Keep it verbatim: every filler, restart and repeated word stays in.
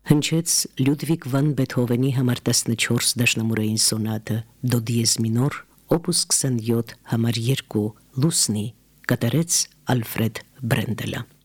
Հնչեց Լյուդվիգ վան Բեթհովենի համար տասնչորս դաշնամուրային սոնատը դո դիեզ մինոր, օպուս քսանյոթ համար երկու, Լուսնի, կատարեց Ալֆրեդ Բրենդելը։